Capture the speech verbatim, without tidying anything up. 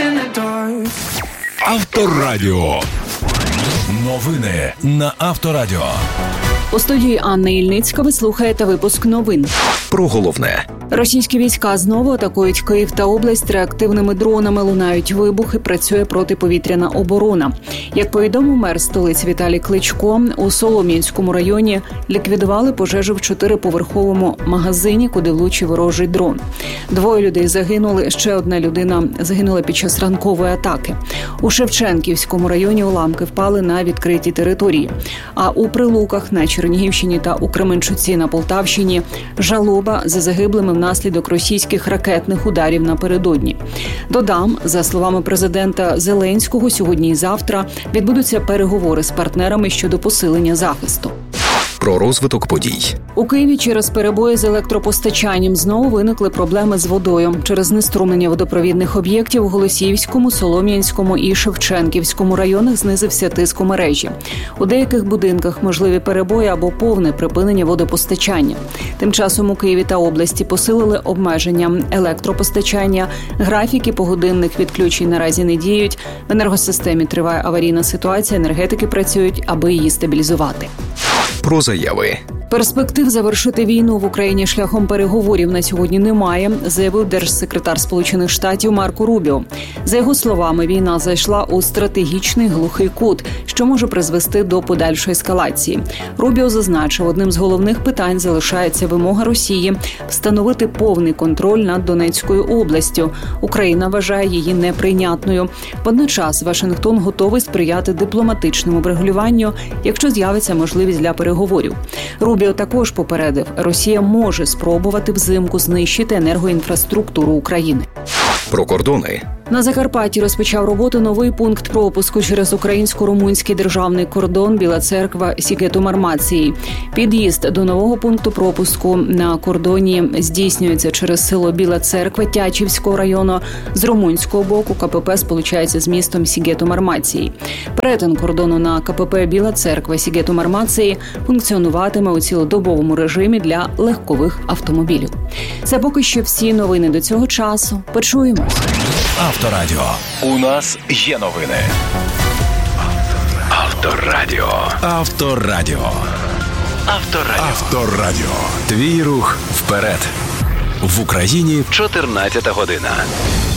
Авторадіо. Новини на Авторадіо. У студії Анна Ільницька ви слухаєте випуск новин. Про головне. Російські війська знову атакують Київ та область реактивними дронами, лунають вибухи, працює протиповітряна оборона. Як повідомив мер столиці Віталій Кличко, у Солом'янському районі ліквідували пожежу в чотириповерховому магазині, куди влучив ворожий дрон. Двоє людей загинули, ще одна людина загинула під час ранкової атаки. У Шевченківському районі уламки впали на відкритій території. А у Прилуках на Чернігівщині та у Кременчуці на Полтавщині жалоба за загиблими внаслідок російських ракетних ударів напередодні. Додам, за словами президента Зеленського, сьогодні і завтра відбудуться переговори з партнерами щодо посилення захисту. Про розвиток подій. У Києві через перебої з електропостачанням знову виникли проблеми з водою. Через знеструмлення водопровідних об'єктів у Голосіївському, Солом'янському і Шевченківському районах знизився тиск у мережі. У деяких будинках можливі перебої або повне припинення водопостачання. Тим часом у Києві та області посилили обмеження електропостачання. Графіки погодинних відключень наразі не діють. В енергосистемі триває аварійна ситуація, енергетики працюють, аби її стабілізувати. Про заяви. Перспектив завершити війну в Україні шляхом переговорів на сьогодні немає, заявив держсекретар Сполучених Штатів Марко Рубіо. За його словами, війна зайшла у стратегічний глухий кут, що може призвести до подальшої ескалації. Рубіо зазначив, одним з головних питань залишається вимога Росії встановити повний контроль над Донецькою областю. Україна вважає її неприйнятною. Водночас Вашингтон готовий сприяти дипломатичному врегулюванню, якщо з'явиться можливість для переговорів. Рубіо також попередив, Росія може спробувати взимку знищити енергоінфраструктуру України. Про кордони. На Закарпатті розпочав роботу новий пункт пропуску через українсько-румунський державний кордон Біла Церква – Сігету-Мармації. Під'їзд до нового пункту пропуску на кордоні здійснюється через село Біла Церква Тячівського району. З румунського боку КПП сполучається з містом Сігету-Мармації. Перетин кордону на КПП Біла Церква Сігету-Мармації функціонуватиме у цілодобовому режимі для легкових автомобілів. Це поки що всі новини до цього часу. Почуємо. Авторадіо. У нас є новини. Авторадіо. Авторадіо. Авторадіо. Авторадіо. Твій рух вперед. В Україні чотирнадцята година.